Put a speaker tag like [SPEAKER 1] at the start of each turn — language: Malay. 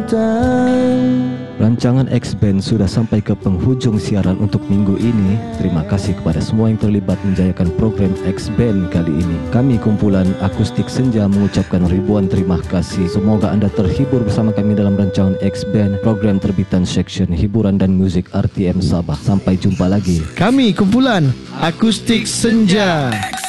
[SPEAKER 1] Rancangan X-Band sudah sampai ke penghujung siaran untuk minggu ini. Terima kasih kepada semua yang terlibat menjayakan program X-Band kali ini. Kami kumpulan Akustik Senja mengucapkan ribuan terima kasih. Semoga anda terhibur bersama kami dalam rancangan X-Band, program terbitan Seksyen Hiburan dan Muzik RTM Sabah. Sampai jumpa lagi.
[SPEAKER 2] Kami kumpulan Akustik Senja.